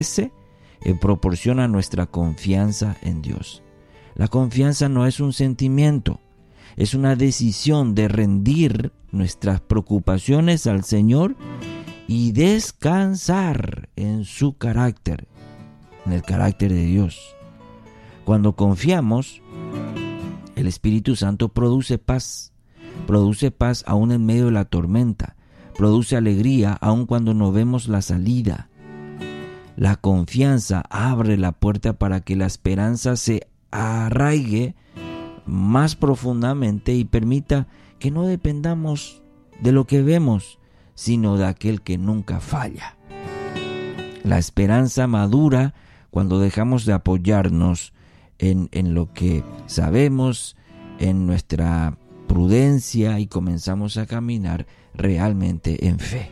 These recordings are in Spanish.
proporciona nuestra confianza en Dios. La confianza no es un sentimiento, es una decisión de rendir nuestras preocupaciones al Señor y descansar en su carácter, en el carácter de Dios. Cuando confiamos, el Espíritu Santo produce paz aún en medio de la tormenta, produce alegría aún cuando no vemos la salida. La confianza abre la puerta para que la esperanza se arraigue más profundamente y permita que no dependamos de lo que vemos, sino de aquel que nunca falla. La esperanza madura cuando dejamos de apoyarnos en lo que sabemos, en nuestra prudencia, y comenzamos a caminar realmente en fe.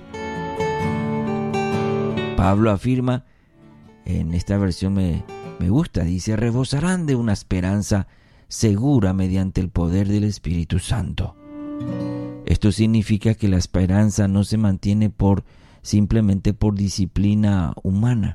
Pablo afirma, en esta versión me gusta, dice: rebosarán de una esperanza segura mediante el poder del Espíritu Santo. Esto significa que la esperanza no se mantiene simplemente por disciplina humana,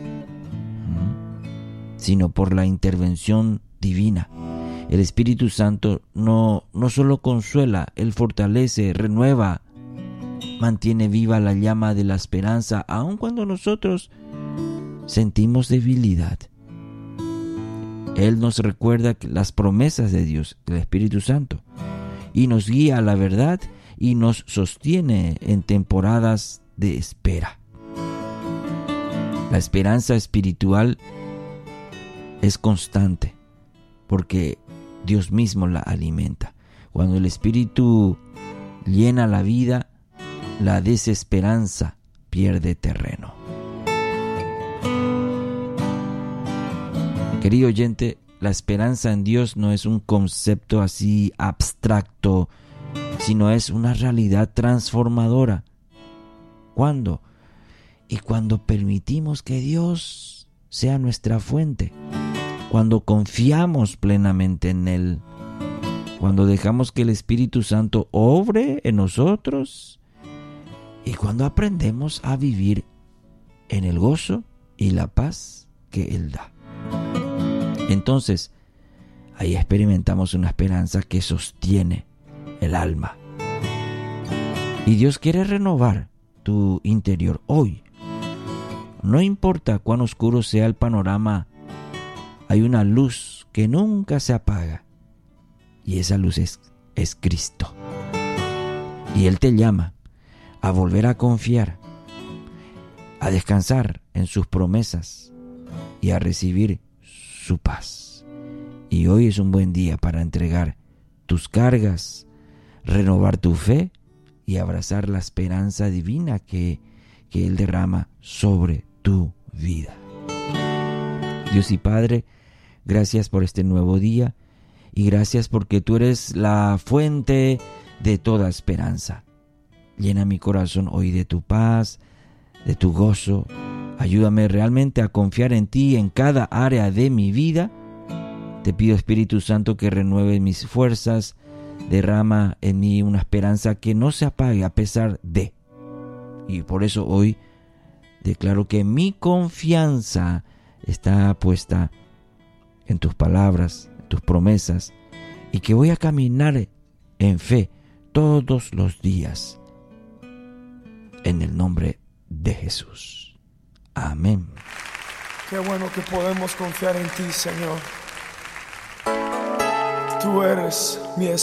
sino por la intervención divina. El Espíritu Santo no solo consuela, Él fortalece, renueva, mantiene viva la llama de la esperanza, aun cuando nosotros sentimos debilidad. Él nos recuerda las promesas de Dios, del Espíritu Santo, y nos guía a la verdad y nos sostiene en temporadas de espera. La esperanza espiritual es constante porque Dios mismo la alimenta. Cuando el Espíritu llena la vida, la desesperanza pierde terreno. Querido oyente, la esperanza en Dios no es un concepto así abstracto, sino es una realidad transformadora. ¿Cuándo? Y cuando permitimos que Dios sea nuestra fuente, cuando confiamos plenamente en Él, cuando dejamos que el Espíritu Santo obre en nosotros y cuando aprendemos a vivir en el gozo y la paz que Él da. Entonces, ahí experimentamos una esperanza que sostiene el alma. Y Dios quiere renovar tu interior hoy. No importa cuán oscuro sea el panorama, hay una luz que nunca se apaga. Y esa luz es Cristo. Y Él te llama a volver a confiar, a descansar en sus promesas y a recibir su paz. Y hoy es un buen día para entregar tus cargas, renovar tu fe y abrazar la esperanza divina que Él derrama sobre tu vida. Dios y Padre, gracias por este nuevo día y gracias porque tú eres la fuente de toda esperanza. Llena mi corazón hoy de tu paz, de tu gozo. Ayúdame realmente a confiar en ti en cada área de mi vida. Te pido, Espíritu Santo, que renueve mis fuerzas, derrama en mí una esperanza que no se apague a pesar de. Y por eso hoy declaro que mi confianza está puesta en tus palabras, en tus promesas, y que voy a caminar en fe todos los días. En el nombre de Jesús. Amén. Qué bueno que podemos confiar en ti, Señor. Tú eres mi esperanza.